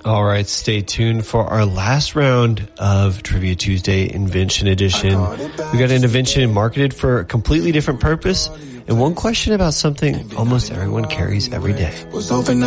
All right, stay tuned for our last round of Trivia Tuesday Invention Edition. We got an invention marketed for a completely different purpose and one question about something almost everyone carries every day.